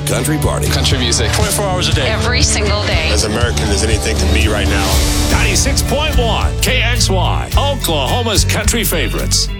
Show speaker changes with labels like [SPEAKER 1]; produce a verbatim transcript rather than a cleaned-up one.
[SPEAKER 1] country party.
[SPEAKER 2] Country music.
[SPEAKER 3] twenty-four hours a day.
[SPEAKER 4] Every single day.
[SPEAKER 5] As American as anything can be right now.
[SPEAKER 6] ninety-six point one K X Y, Oklahoma's country favorites.